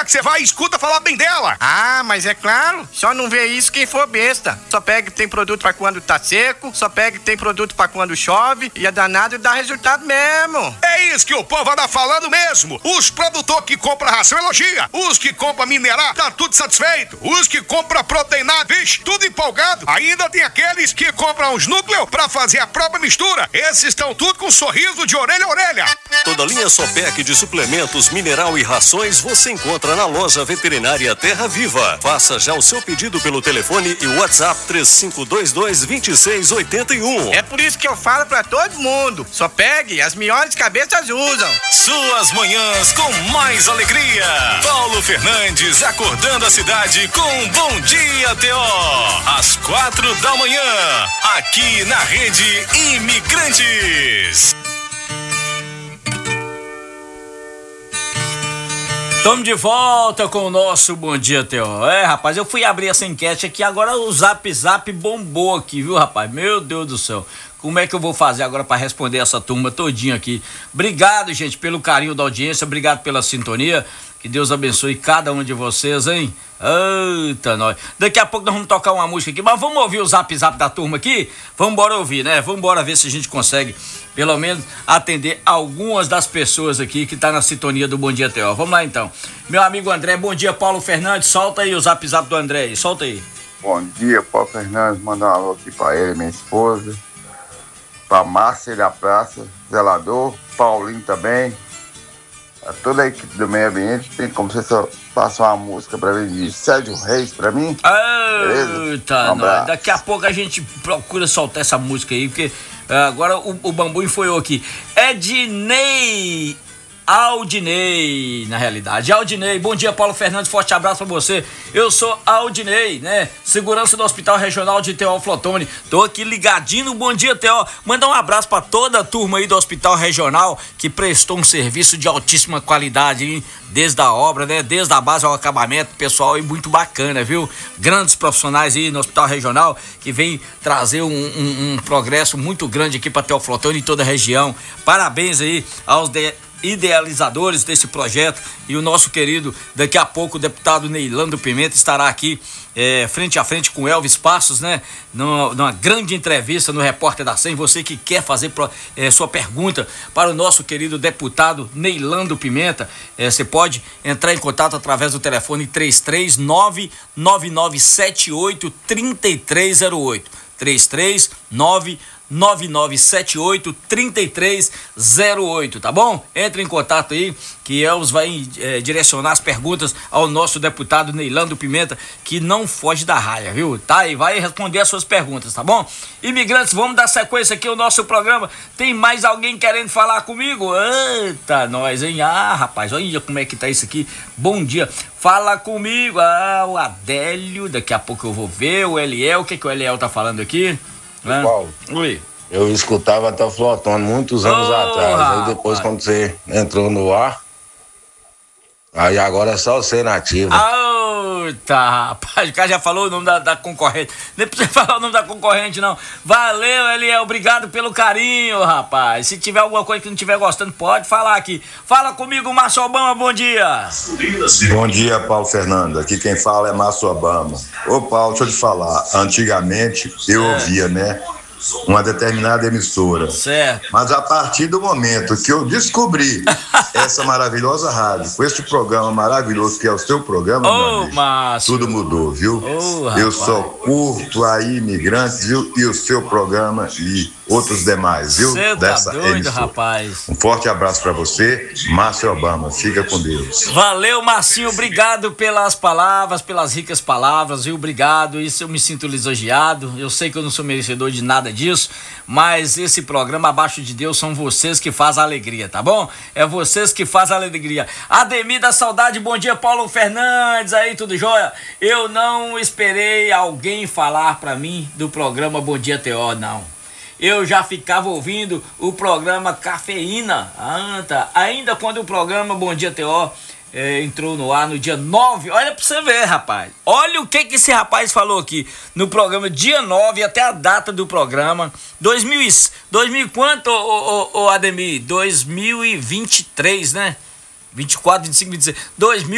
que você vai e escuta falar bem dela. Ah, mas é claro, só não vê isso quem for besta. Só pega que tem produto pra quando tá seco, só pega que tem produto pra quando chove, e é danado e dá resultado mesmo. É isso que o povo anda falando mesmo. Os produtores que compram ração elogia. Os que compram minerar, tá tudo satisfeito. Os que compram proteinado, vixe, tudo empolgado. Ainda tem aqueles que compram os núcleos pra fazer a própria mistura. Esses estão tudo com um sorriso de orelha a orelha. Toda a linha Sopec de suplementos, mineral e rações você encontra na loja veterinária Terra Viva. Faça já o seu pedido pelo telefone e WhatsApp 3522-2681. É por isso que eu falo pra todo mundo, só pegue, as melhores cabeças usam. Suas manhãs com mais alegria. Paulo Fernandes acordando a cidade com Bom Dia TO. Às 4h, aqui na Rede Imigrantes. Estamos de volta com o nosso Bom Dia, Teó. Rapaz, eu fui abrir essa enquete aqui, agora o Zap bombou aqui, viu, rapaz? Meu Deus do céu. Como é que eu vou fazer agora para responder essa turma todinha aqui? Obrigado, gente, pelo carinho da audiência, obrigado pela sintonia. Que Deus abençoe cada um de vocês, hein? Eita, nós. Daqui a pouco nós vamos tocar uma música aqui, mas vamos ouvir o Zap da turma aqui? Vamos embora ouvir, né? Vamos embora ver se a gente consegue, pelo menos, atender algumas das pessoas aqui que tá na sintonia do Bom Dia Teó. Vamos lá, então. Meu amigo André, bom dia, Paulo Fernandes. Solta aí o Zap do André aí, solta aí. Bom dia, Paulo Fernandes. Manda um alô aqui pra ele, minha esposa. Pra Márcia da Praça, zelador. Paulinho também. A toda a equipe do meio ambiente. Tem como você só passar uma música pra mim de Sérgio Reis pra mim? Eita, daqui a pouco a gente procura soltar essa música aí, porque agora o bambu enfoiou aqui. Ednei Aldinei, na realidade. Aldinei, bom dia, Paulo Fernandes, forte abraço pra você. Eu sou Aldinei, né? Segurança do Hospital Regional de Teófilo Otoni. Tô aqui ligadinho no Bom Dia, Teó. Mandar um abraço pra toda a turma aí do Hospital Regional que prestou um serviço de altíssima qualidade, hein? Desde a obra, né? Desde a base ao acabamento, pessoal aí muito bacana, viu? Grandes profissionais aí no Hospital Regional que vem trazer um progresso muito grande aqui pra Teófilo Otoni e toda a região. Parabéns aí aos idealizadores desse projeto, e o nosso querido, daqui a pouco, o deputado Neilando Pimenta estará aqui frente a frente com Elvis Passos, né? Numa grande entrevista no Repórter da 100. Você que quer fazer sua pergunta para o nosso querido deputado Neilando Pimenta, você pode entrar em contato através do telefone 339-9978-3308. 339-9978-3308, tá bom? Entre em contato aí que Elvis vai direcionar as perguntas ao nosso deputado Neilando Pimenta, que não foge da raia, viu? Tá? E vai responder as suas perguntas, tá bom? Imigrantes, vamos dar sequência aqui ao nosso programa. Tem mais alguém querendo falar comigo? Eita, nós, hein? Ah, rapaz, olha como é que tá isso aqui. Bom dia. Fala comigo. O Adélio, daqui a pouco eu vou ver. O Eliel, o que o Eliel tá falando aqui? Paulo, oi. Eu escutava até o Flotone muitos anos atrás. Aí depois, quando você entrou no ar, aí agora é só você nativa. Tá, rapaz, o cara já falou o nome da concorrente. Nem precisa falar o nome da concorrente, não. Valeu, Eliel, obrigado pelo carinho, rapaz. Se tiver alguma coisa que não estiver gostando, pode falar aqui. Fala comigo, Márcio Obama, bom dia. Bom dia, Paulo Fernando. Aqui quem fala é Márcio Obama. Ô, Paulo, deixa eu te falar. Antigamente, eu ouvia, né? Uma determinada emissora. Certo. Mas a partir do momento que eu descobri essa maravilhosa rádio, com este programa maravilhoso que é o seu programa, meu amigo, tudo mudou, viu? Eu só curto aí Imigrantes, viu? E o seu programa e outros demais, viu? Cê dessa tá doido, emissora. rapaz. Um forte abraço pra você, Márcio Obama. Fica com Deus. Valeu, Marcinho, obrigado pelas palavras, pelas ricas palavras, viu? Obrigado, isso eu me sinto lisonjeado. Eu sei que eu não sou merecedor de nada disso, mas esse programa Abaixo de Deus são vocês que fazem a alegria, tá bom? É vocês que fazem a alegria. Ademir da Saudade, bom dia, Paulo Fernandes, aí, tudo jóia? Eu não esperei alguém falar pra mim do programa Bom Dia TO, não. Eu já ficava ouvindo o programa Cafeína, ainda quando o programa Bom Dia TO entrou no ar no dia 9, olha pra você ver, rapaz, olha o que esse rapaz falou aqui, no programa dia 9, até a data do programa, 2000 quanto, Ademir? 2023, né? 24, 25, 26,